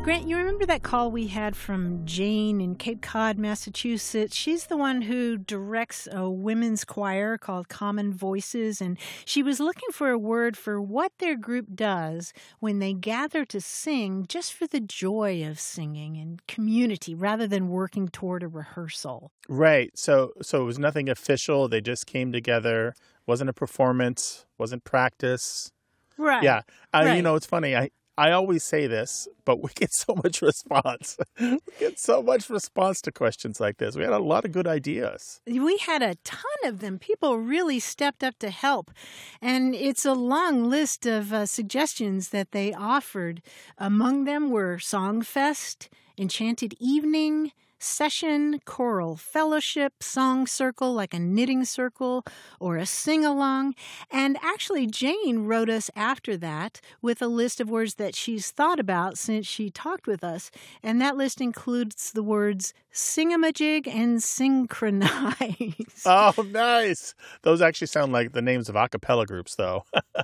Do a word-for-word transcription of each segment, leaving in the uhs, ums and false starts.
Grant, you remember that call we had from Jane in Cape Cod, Massachusetts? She's the one who directs a women's choir called Common Voices, and she was looking for a word for what their group does when they gather to sing just for the joy of singing and community rather than working toward a rehearsal. Right. So so it was nothing official. They just came together. Wasn't a performance. Wasn't practice. Right. Yeah. Uh, right. You know, it's funny. I, I always say this, but we get so much response. we get so much response to questions like this. We had a lot of good ideas. We had a ton of them. People really stepped up to help. And it's a long list of uh, suggestions that they offered. Among them were Songfest, Enchanted Evening, Session, Choral Fellowship, Song Circle, like a knitting circle, or a sing-along. And actually, Jane wrote us after that with a list of words that she's thought about since she talked with us. And that list includes the words singamajig and synchronize. Oh, nice. Those actually sound like the names of a cappella groups, though.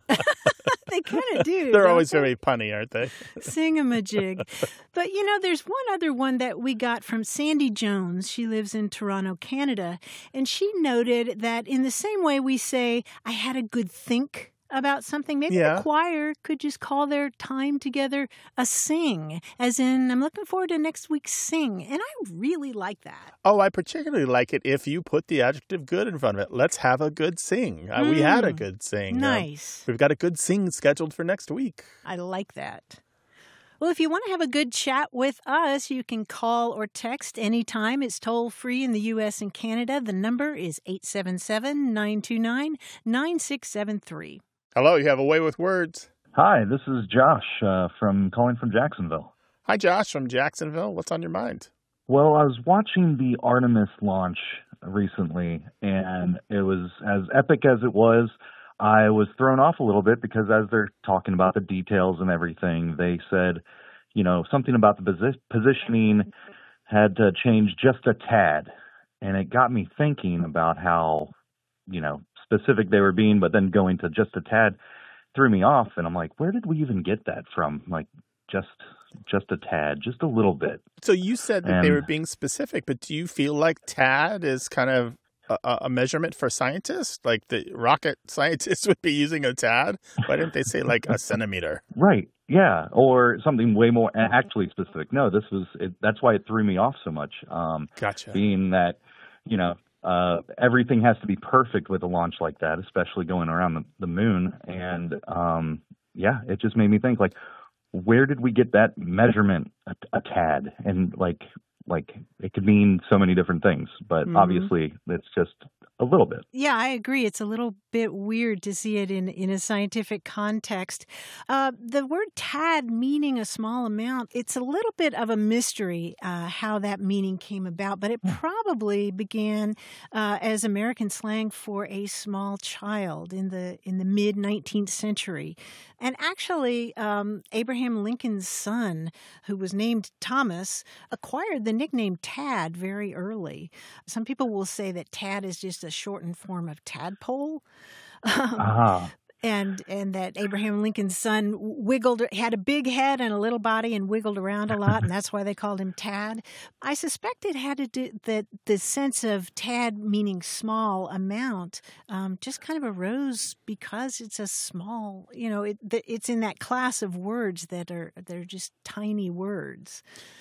They kind of do. They're always they? very punny, aren't they? Singamajig. But, you know, there's one other one that we got from Sandy Jones. She lives in Toronto, Canada. And she noted that in the same way we say, I had a good think about something, maybe Yeah. the choir could just call their time together a sing, as in, I'm looking forward to next week's sing. And I really like that. Oh, I particularly like it if you put the adjective good in front of it. Let's have a good sing. Uh, we had a Mm. good sing. Um, Nice. we've got a good sing scheduled for next week. I like that. Well, if you want to have a good chat with us, you can call or text anytime. It's toll-free in the U S and Canada. The number is eight seven seven, nine two nine, nine six seven three. Hello, you have a way with words. Hi, this is Josh uh, from calling from Jacksonville. Hi, Josh from Jacksonville. What's on your mind? Well, I was watching the Artemis launch recently, and it was as epic as it was. I was thrown off a little bit because as they're talking about the details and everything, they said, you know, something about the posi- positioning had to change just a tad. And it got me thinking about how, you know, specific they were being, but then going to just a tad threw me off. And I'm like, where did we even get that from? Like, just just a tad, just a little bit. So you said that And they were being specific, but do you feel like tad is kind of a, a measurement for scientists? Like the rocket scientists would be using a tad? Why didn't they say like a centimeter? Right. Yeah. Or something way more actually specific. No, this was, it, that's why it threw me off so much. Um, Gotcha. Being that, you know, uh, everything has to be perfect with a launch like that, especially going around the, the moon. And, um, yeah, it just made me think like, where did we get that measurement a, a tad? And like, like it could mean so many different things, but Mhm. obviously it's just a little bit. Yeah, I agree. It's a little bit weird to see it in, in a scientific context. Uh, the word tad meaning a small amount, it's a little bit of a mystery uh, how that meaning came about, but it probably began uh, as American slang for a small child in the in the mid-nineteenth century. And actually, um, Abraham Lincoln's son, who was named Thomas, acquired the nickname Tad very early. Some people will say that Tad is just a shortened form of tadpole. Um, Ah, and and that Abraham Lincoln's son wiggled, had a big head and a little body and wiggled around a lot, and that's why they called him Tad. I suspect it had to do that the sense of Tad meaning small amount um, just kind of arose because it's a small, you know, it, it's in that class of words that are they're just tiny words.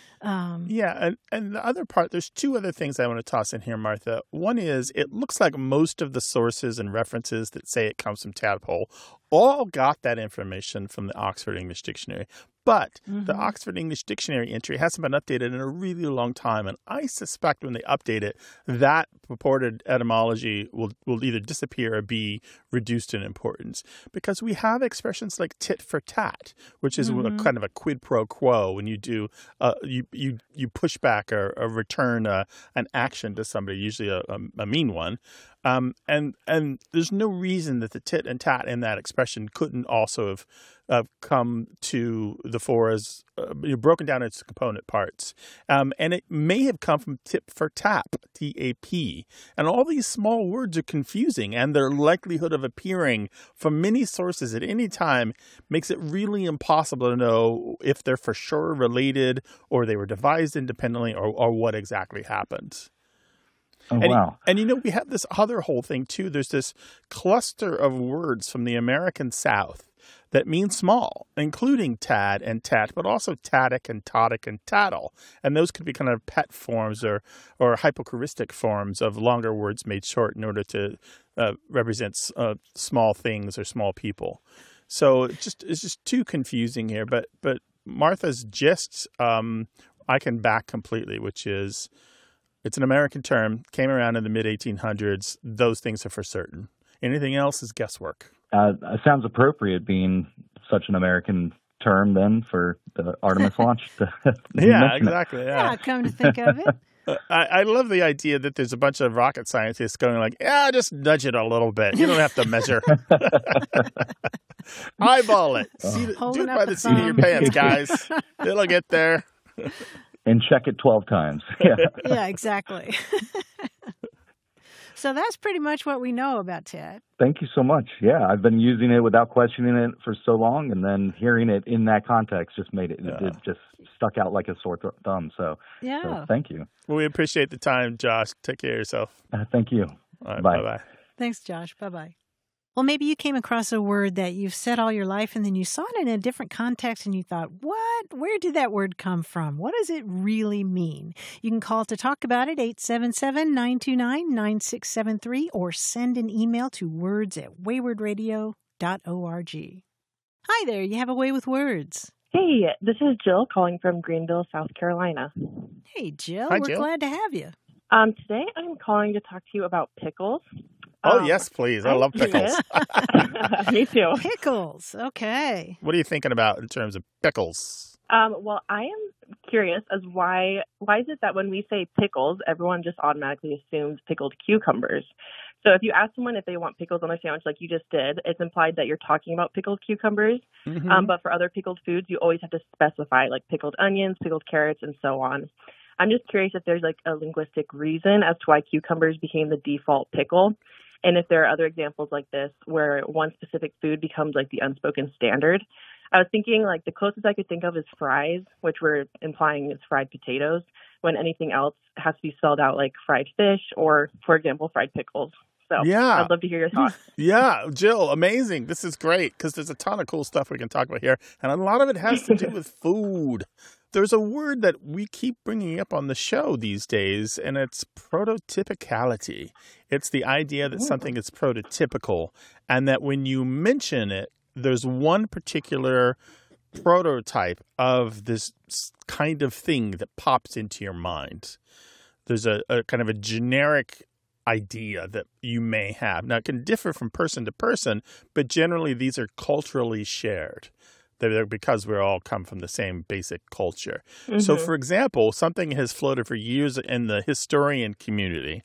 Um, Yeah, and, and the other part, there's two other things I want to toss in here, Martha. One is it looks like most of the sources and references that say it comes from tadpole all got that information from the Oxford English Dictionary. But the Mhm. Oxford English Dictionary entry hasn't been updated in a really long time, and I suspect when they update it, that purported etymology will, will either disappear or be reduced in importance. Because we have expressions like tit for tat, which is Mhm. a kind of a quid pro quo when you do uh, you, you you push back or, or return a, an action to somebody, usually a, a, a mean one. Um, and and there's no reason that the tit and tat in that expression couldn't also have uh, come to the fore as uh, broken down into component parts. Um, and it may have come from tip for tap, T A P. And all these small words are confusing, and their likelihood of appearing from many sources at any time makes it really impossible to know if they're for sure related or they were devised independently or, or what exactly happened. Oh, and, wow. and, you know, we have this other whole thing, too. There's this cluster of words from the American South that mean small, including tad and tat, but also tadic and todic and tattle. And those could be kind of pet forms or, or hypochoristic forms of longer words made short in order to uh, represent uh, small things or small people. So it's just, it's just too confusing here. But, but Martha's gist, um, I can back completely, which is, it's an American term, came around in the mid eighteen hundreds. Those things are for certain. Anything else is guesswork. Uh, it sounds appropriate being such an American term then for the Artemis launch. To yeah, exactly. Yeah. yeah, come to think of it. Uh, I, I love the idea that there's a bunch of rocket scientists going like, yeah, just nudge it a little bit. You don't have to measure. Eyeball it. See the, do it by the, the seat of your pants, guys. It'll get there. And check it twelve times. Yeah, yeah, exactly. So that's pretty much what we know about tit. Thank you so much. Yeah, I've been using it without questioning it for so long, and then hearing it in that context just made it, yeah. it just stuck out like a sore th- thumb. So, yeah. So thank you. Well, we appreciate the time, Josh. Take care of yourself. Uh, thank you. All right, bye. Bye-bye. Thanks, Josh. Bye-bye. Well, maybe you came across a word that you've said all your life and then you saw it in a different context and you thought, what? Where did that word come from? What does it really mean? You can call to talk about it, eight seven seven, nine two nine, nine six seven three, or send an email to words at wayward radio dot org. Hi there, you have a way with words. Hey, this is Jill calling from Greenville, South Carolina. Hey, Jill. Hi, We're Jill. glad to have you. Um, today I'm calling to talk to you about pickles. Oh, um, yes, please. I love pickles. Me too. Pickles. Okay. What are you thinking about in terms of pickles? Um, well, I am curious as why why is it that when we say pickles, everyone just automatically assumes pickled cucumbers? So if you ask someone if they want pickles on their sandwich like you just did, it's implied that you're talking about pickled cucumbers. Mm-hmm. Um, but for other pickled foods, you always have to specify like pickled onions, pickled carrots, and so on. I'm just curious if there's like a linguistic reason as to why cucumbers became the default pickle. And if there are other examples like this where one specific food becomes like the unspoken standard. I was thinking like the closest I could think of is fries, which we're implying is fried potatoes, when anything else has to be spelled out like fried fish or, for example, fried pickles. So yeah. I'd love to hear your thoughts. Yeah, Jill, amazing. This is great because there's a ton of cool stuff we can talk about here. And a lot of it has to do with food. There's a word that we keep bringing up on the show these days, and it's prototypicality. It's the idea that something is prototypical and that when you mention it, there's one particular prototype of this kind of thing that pops into your mind. There's a, a kind of a generic idea that you may have. Now, it can differ from person to person, but generally these are culturally shared. They're because we all come from the same basic culture. Mm-hmm. So, for example, something has floated for years in the historian community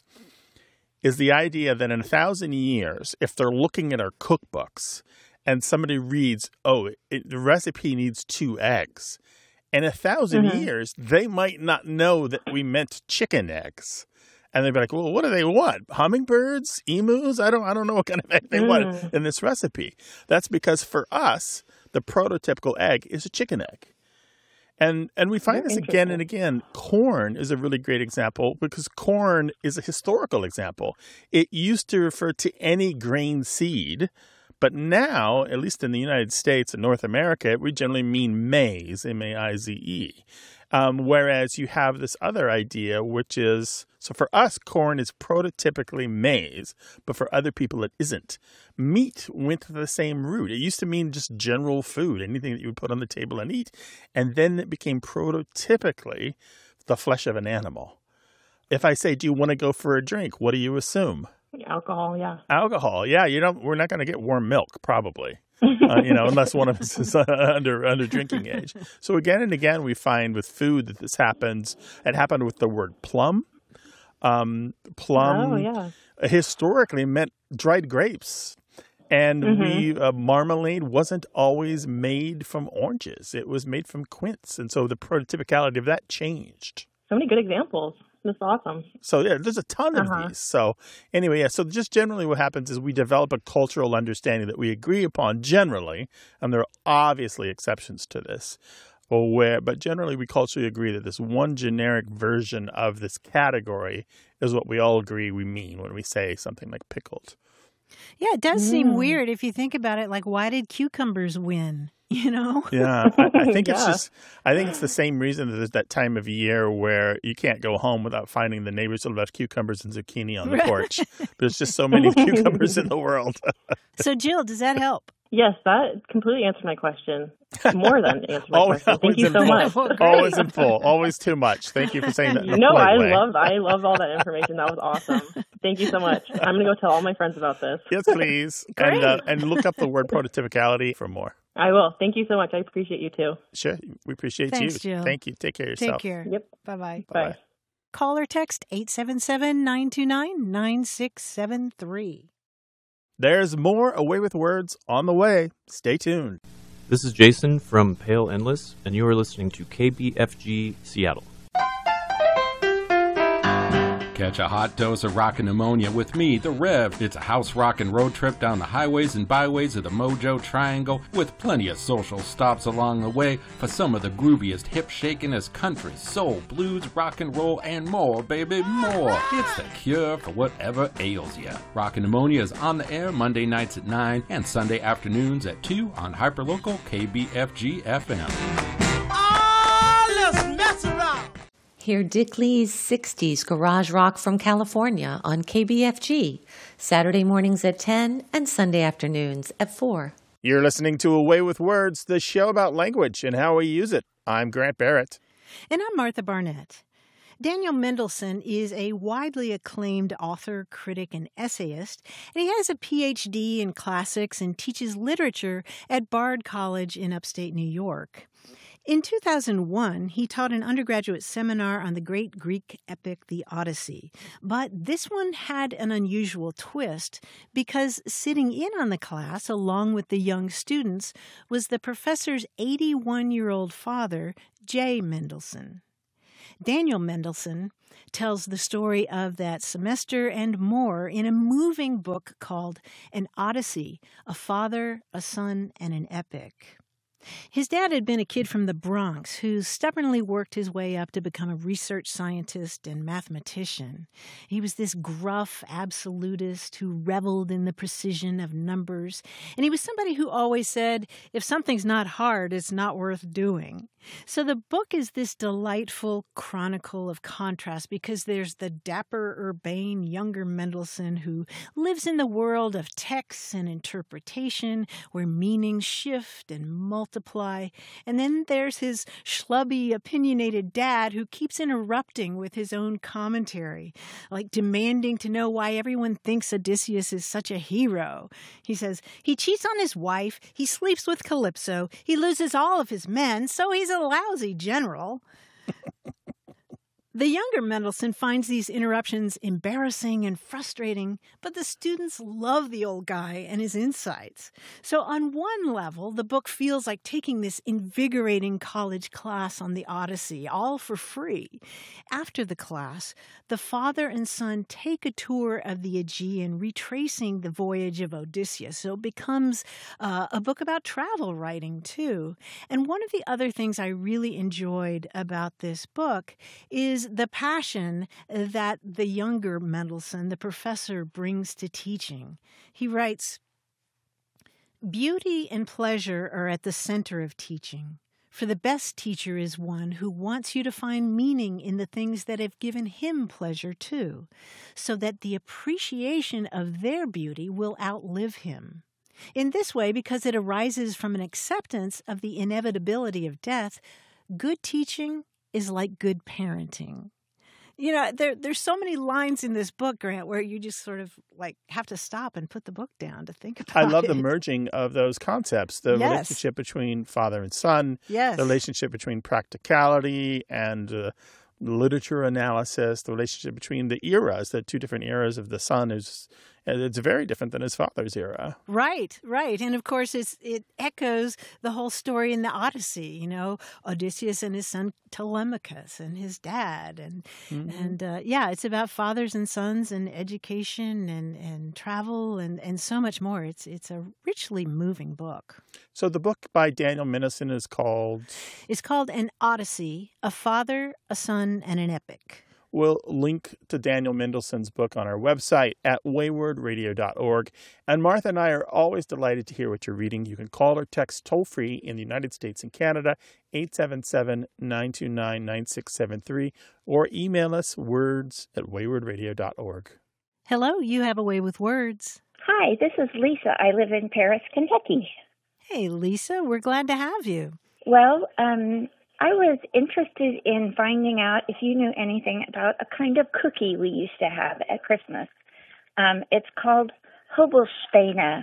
is the idea that in a thousand years, if they're looking at our cookbooks and somebody reads, oh, it, the recipe needs two eggs, in a thousand mm-hmm. years, they might not know that we meant chicken eggs. And they'd be like, well, what do they want? Hummingbirds? Emus? I don't I don't know what kind of egg they mm. want in this recipe. That's because for us, the prototypical egg is a chicken egg. And and we find Very this again and again. Corn is a really great example because corn is a historical example. It used to refer to any grain seed, but now, at least in the United States and North America, we generally mean maize, M A I Z E. Um, whereas you have this other idea, which is, so for us, corn is prototypically maize, but for other people, it isn't. Meat went to the same root. It used to mean just general food, anything that you would put on the table and eat. And then it became prototypically the flesh of an animal. If I say, do you want to go for a drink? What do you assume? Alcohol, yeah. Alcohol, yeah. You don't. We're not going to get warm milk, probably. uh, you know, unless one of us is uh, under under drinking age. So again and again, we find with food that this happens. It happened with the word plum. Um, plum Oh, yeah. historically meant dried grapes. And Mm-hmm. we uh, marmalade wasn't always made from oranges. It was made from quince. And so the prototypicality of that changed. So many good examples. That's awesome. So yeah, there's a ton of Uh-huh. these. So anyway, yeah, so just generally what happens is we develop a cultural understanding that we agree upon generally, and there are obviously exceptions to this. Or where, but generally we culturally agree that this one generic version of this category is what we all agree we mean when we say something like pickled. Yeah, it does seem Mm. weird if you think about it. Like, why did cucumbers win? You know? Yeah, I, I think it's Yeah. just, I think it's the same reason that there's that time of year where you can't go home without finding the neighbors who left cucumbers and zucchini on the porch. There's just so many cucumbers in the world. So, Jill, does that help? Yes, that completely answered my question. More than answered my Always- question. Thank always you in so full. much. Well, great. Always in full, always too much. Thank you for saying that in a No, polite I way. love I love all that information. That was awesome. Thank you so much. I'm gonna go tell all my friends about this. Yes, please. and, uh, Great. and look up the word prototypicality for more. I will. Thank you so much. I appreciate you too. Sure. We appreciate Thanks, you. Jill. Thank you. Take care of Take yourself. care. Yep. Bye-bye. Bye. Bye. Call or text eight seven seven, nine two nine, nine six seven three. There's more Away with Words on the way. Stay tuned. This is Jason from Pale Endless, and you are listening to K B F G Seattle. Catch a hot dose of rockin' pneumonia with me, The Rev. It's a house rockin' road trip down the highways and byways of the Mojo Triangle with plenty of social stops along the way for some of the grooviest, hip-shakin'est country, soul, blues, rock and roll, and more, baby, more. It's the cure for whatever ails ya. Rockin' Pneumonia is on the air Monday nights at nine and Sunday afternoons at two on hyperlocal K B F G F M. Hear Dick Lee's sixties Garage Rock from California on K B F G, Saturday mornings at ten and Sunday afternoons at four. You're listening to Away with Words, the show about language and how we use it. I'm Grant Barrett. And I'm Martha Barnett. Daniel Mendelsohn is a widely acclaimed author, critic, and essayist, and he has a P H D in classics and teaches literature at Bard College in upstate New York. In two thousand one, he taught an undergraduate seminar on the great Greek epic, the Odyssey. But this one had an unusual twist because sitting in on the class, along with the young students, was the professor's eighty-one-year-old father, J. Mendelsohn. Daniel Mendelsohn tells the story of that semester and more in a moving book called An Odyssey, A Father, a Son, and an Epic. His dad had been a kid from the Bronx who stubbornly worked his way up to become a research scientist and mathematician. He was this gruff absolutist who reveled in the precision of numbers, and he was somebody who always said, if something's not hard, it's not worth doing. So the book is this delightful chronicle of contrast because there's the dapper, urbane, younger Mendelsohn who lives in the world of text and interpretation where meanings shift and multiply. And then there's his schlubby, opinionated dad who keeps interrupting with his own commentary, like demanding to know why everyone thinks Odysseus is such a hero. He says, he cheats on his wife, he sleeps with Calypso, he loses all of his men, so he's a lousy general. The younger Mendelsohn finds these interruptions embarrassing and frustrating, but the students love the old guy and his insights. So on one level, the book feels like taking this invigorating college class on the Odyssey, all for free. After the class, the father and son take a tour of the Aegean, retracing the voyage of Odysseus. So it becomes uh, a book about travel writing, too. And one of the other things I really enjoyed about this book is the passion that the younger Mendelsohn, the professor, brings to teaching. He writes, "Beauty and pleasure are at the center of teaching. For the best teacher is one who wants you to find meaning in the things that have given him pleasure too, so that the appreciation of their beauty will outlive him. In this way, because it arises from an acceptance of the inevitability of death, good teaching is like good parenting." You know, there there's so many lines in this book, Grant, where you just sort of like have to stop and put the book down to think about I love it. the merging of those concepts, the Yes. relationship between father and son, Yes. the relationship between practicality and uh, literature analysis, the relationship between the eras, the two different eras of the son is it's very different than his father's era. Right, right. And of course, it's, it echoes the whole story in the Odyssey, you know, Odysseus and his son Telemachus and his dad. And, mm-hmm. and uh, yeah, it's about fathers and sons and education and, and travel and, and so much more. It's, it's a richly moving book. So the book by Daniel Mendelsohn is called? It's called An Odyssey, A Father, a Son, and an Epic. We'll link to Daniel Mendelsohn's book on our website at wayward radio dot org. And Martha and I are always delighted to hear what you're reading. You can call or text toll-free in the United States and Canada, eight seven seven, nine two nine, nine six seven three, or email us words at wayward radio dot org. Hello, you have a way with words. Hi, this is Lisa. I live in Paris, Kentucky. Hey, Lisa, we're glad to have you. Well, um... I was interested in finding out if you knew anything about a kind of cookie we used to have at Christmas. Um, it's called Hobelspäne,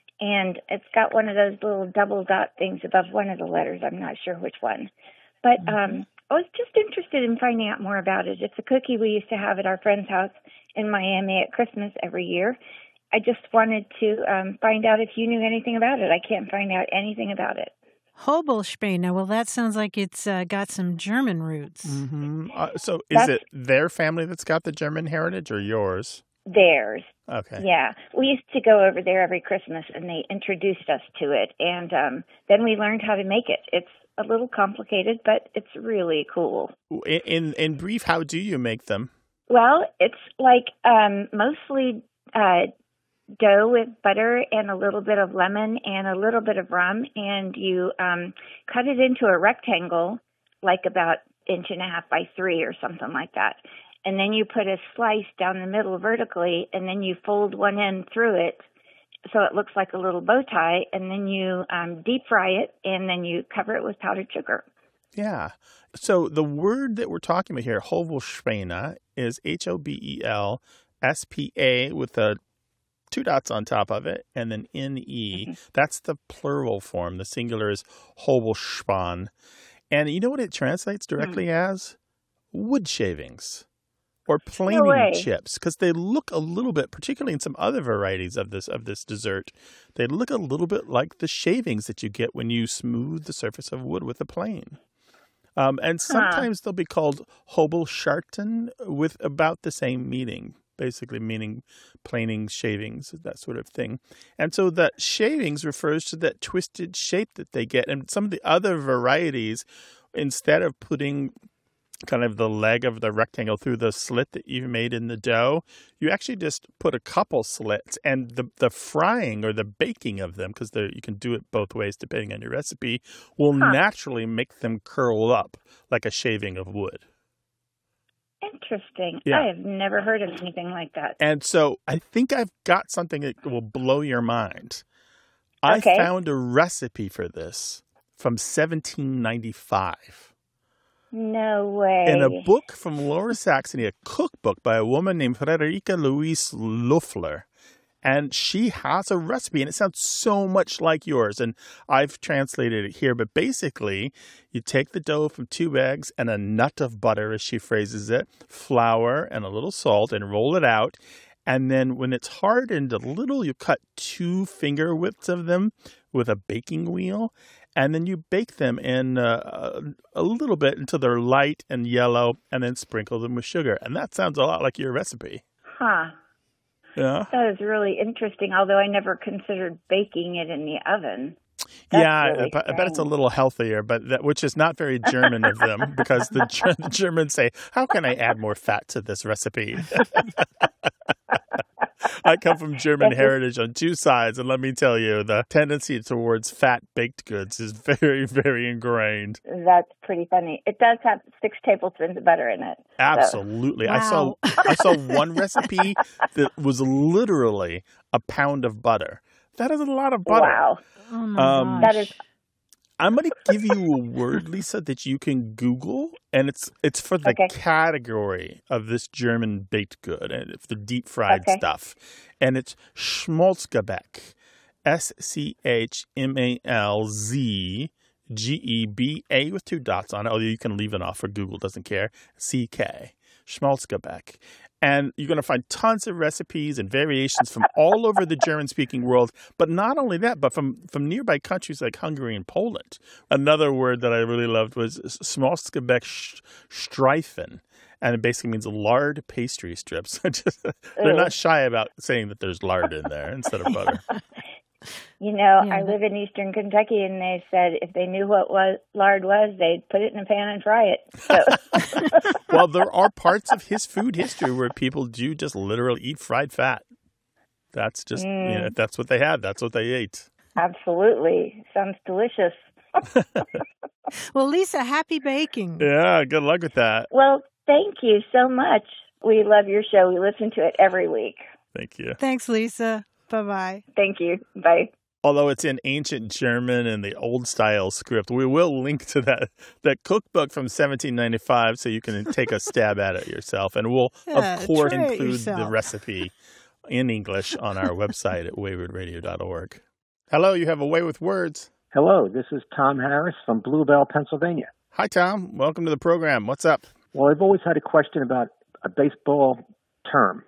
and it's got one of those little double dot things above one of the letters. I'm not sure which one. But um, I was just interested in finding out more about it. It's a cookie we used to have at our friend's house in Miami at Christmas every year. I just wanted to um, find out if you knew anything about it. I can't find out anything about it. Hobelspäne. Well, that sounds like it's uh, got some German roots. Mm-hmm. Uh, so is That's, it their family that's got the German heritage or yours? Theirs. Okay. Yeah. We used to go over there every Christmas, and they introduced us to it. And um, then we learned how to make it. It's a little complicated, but it's really cool. In, in, in brief, how do you make them? Well, it's like um, mostly uh dough with butter and a little bit of lemon and a little bit of rum, and you um, cut it into a rectangle, like about inch and a half by three or something like that. And then you put a slice down the middle vertically, and then you fold one end through it so it looks like a little bow tie, and then you um, deep fry it, and then you cover it with powdered sugar. Yeah. So the word that we're talking about here, Hobelspäne, is H O B E L S P A with a two dots on top of it, and then N E. Mm-hmm. That's the plural form. The singular is Hobelspan. And you know what it translates directly mm. as? Wood shavings or planing no chips, because they look a little bit, particularly in some other varieties of this of this dessert, they look a little bit like the shavings that you get when you smooth the surface of wood with a plane. Um, and sometimes huh. they'll be called Hobelschachten with about the same meaning. Basically meaning planing, shavings, that sort of thing. And so that shavings refers to that twisted shape that they get. And some of the other varieties, instead of putting kind of the leg of the rectangle through the slit that you made in the dough, you actually just put a couple slits, and the, the frying or the baking of them, because you can do it both ways depending on your recipe, will huh. naturally make them curl up like a shaving of wood. Interesting. Yeah. I have never heard of anything like that. And so I think I've got something that will blow your mind. Okay. I found a recipe for this from seventeen ninety-five. No way. In a book from Lower Saxony, a cookbook by a woman named Friederike Louise Loeffler. And she has a recipe, and it sounds so much like yours. And I've translated it here. But basically, you take the dough from two eggs and a nut of butter, as she phrases it, flour and a little salt, and roll it out. And then when it's hardened a little, you cut two finger widths of them with a baking wheel. And then you bake them in uh, a little bit until they're light and yellow, and then sprinkle them with sugar. And that sounds a lot like your recipe. Huh. Yeah. That is really interesting, although I never considered baking it in the oven. That's yeah, really I, I bet it's a little healthier, but that, which is not very German of them, because the, the Germans say, how can I add more fat to this recipe? I come from German heritage on two sides, and let me tell you, the tendency towards fat baked goods is very, very ingrained. That's pretty funny. It does have six tablespoons of butter in it. Absolutely. So. I Wow. saw I saw one recipe that was literally a pound of butter. That is a lot of butter. Wow. Oh my Um, gosh. That is I'm going to give you a word, Lisa, that you can Google, and it's it's for the Okay. category of this German baked good, and it's the deep fried Okay. stuff, and it's Schmalzgebäck, S C H M A L Z G E B A with two dots on it, although you can leave it off for Google doesn't care, C K, Schmalzgebäck. And you're going to find tons of recipes and variations from all over the German-speaking world. But not only that, but from, from nearby countries like Hungary and Poland. Another word that I really loved was Schmalzgebäck Streifen. And it basically means lard pastry strips. Just, they're not shy about saying that there's lard in there instead of butter. You know, Yeah, I live in eastern Kentucky, and they said if they knew what was, lard was, they'd put it in a pan and fry it. So. Well, there are parts of his food history where people do just literally eat fried fat. That's just, Mm. you know, that's what they had. That's what they ate. Absolutely. Sounds delicious. Well, Lisa, happy baking. Yeah, good luck with that. Well, thank you so much. We love your show. We listen to it every week. Thank you. Thanks, Lisa. Bye-bye. Thank you. Bye. Although it's in ancient German and the old style script, we will link to that that cookbook from seventeen ninety-five so you can take a stab at it yourself. And we'll, Yeah, of course, try it include yourself. the recipe in English on our website at wayward radio dot org. Hello, you have a way with words. Hello, this is Tom Harris from Bluebell, Pennsylvania. Hi, Tom. Welcome to the program. What's up? Well, I've always had a question about a baseball term.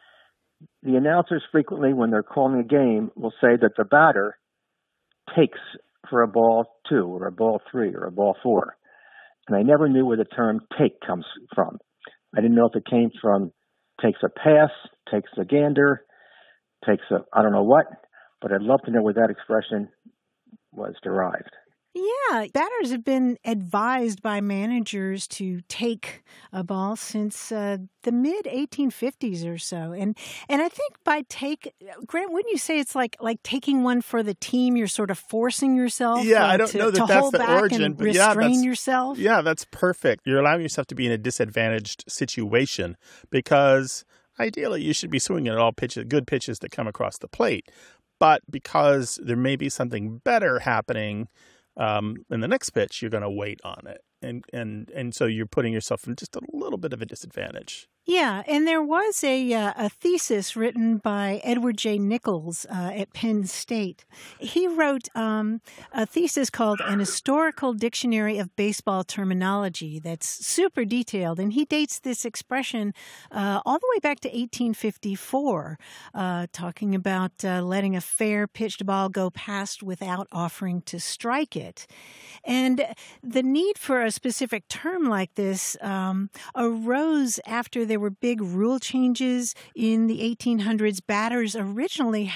The announcers frequently, when they're calling a game, will say that the batter takes for a ball two or a ball three or a ball four. And I never knew where the term take comes from. I didn't know if it came from takes a pass, takes a gander, takes a I don't know what, but I'd love to know where that expression was derived. Yeah, batters have been advised by managers to take a ball since uh, the mid eighteen fifties or so, and and I think by take, Grant, wouldn't you say it's like like taking one for the team? You're sort of forcing yourself. Yeah, uh, I don't to, know that to that's hold the back origin, and but yeah, restrain that's yourself. Yeah, that's perfect. You're allowing yourself to be in a disadvantaged situation because ideally you should be swinging at all pitches, good pitches that come across the plate. But because there may be something better happening um, in the next pitch, you're going to wait on it. And, and and so you're putting yourself in just a little bit of a disadvantage. Yeah, and there was a uh, a thesis written by Edward J. Nichols uh, at Penn State. He wrote um, a thesis called An Historical Dictionary of Baseball Terminology that's super detailed, and he dates this expression uh, all the way back to eighteen fifty-four, uh, talking about uh, letting a fair pitched ball go past without offering to strike it. And the need for a specific term like this um, arose after there were big rule changes in the eighteen hundreds. Batters originally